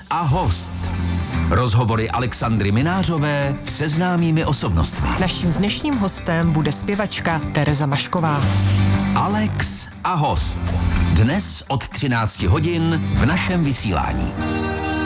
a host. Rozhovory Alexandry Minářové se známými osobnostmi. Naším dnešním hostem bude zpěvačka Tereza Mašková. Alex a host. Dnes od 13 hodin v našem vysílání.